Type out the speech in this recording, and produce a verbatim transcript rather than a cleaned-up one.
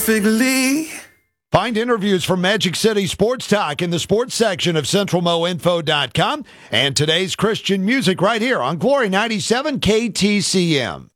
perfectly. Find interviews from Magic City Sports Talk in the sports section of Central Mo Info dot com and today's Christian music right here on Glory ninety-seven K T C M.